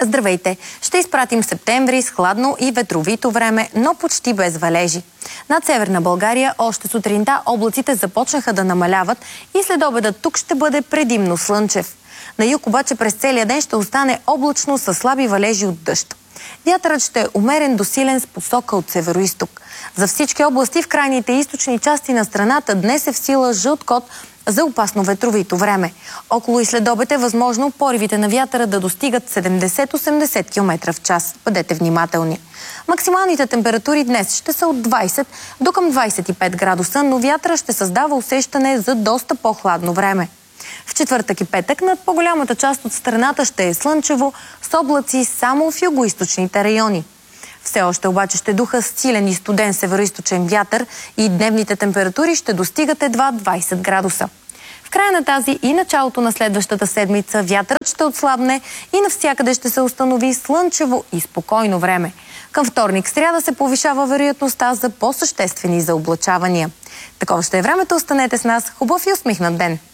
Здравейте! Ще изпратим септември с хладно и ветровито време, но почти без валежи. Над северна България още сутринта облаците започнаха да намаляват и след обеда тук ще бъде предимно слънчев. На юг обаче през целия ден ще остане облачно с слаби валежи от дъжд. Вятърът ще е умерен до силен с посока от североизток. За всички области в крайните източни части на страната днес е в сила жълт код за опасно ветровито време. Около и след обед е възможно поривите на вятъра да достигат 70-80 км в час. Бъдете внимателни. Максималните температури днес ще са от 20 до към 25 градуса, но вятъра ще създава усещане за доста по-хладно време. В четвъртък и петък над по-голямата част от страната ще е слънчево, с облаци само в югоизточните райони. Все още обаче ще духа силен и студен североизточен вятър и дневните температури ще достигат едва 20 градуса. В края на тази и началото на следващата седмица вятърът ще отслабне и навсякъде ще се установи слънчево и спокойно време. Към вторник, сряда се повишава вероятността за по-съществени заоблачавания. Такова ще е времето, останете с нас. Хубав и усмихнат ден!